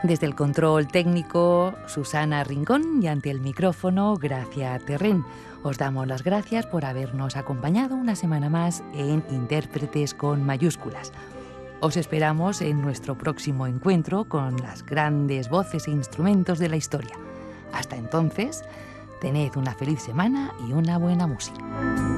Desde el control técnico, Susana Rincón, y ante el micrófono, Gracia Terrén. Os damos las gracias por habernos acompañado una semana más en Intérpretes con mayúsculas. Os esperamos en nuestro próximo encuentro con las grandes voces e instrumentos de la historia. Hasta entonces, tened una feliz semana y una buena música.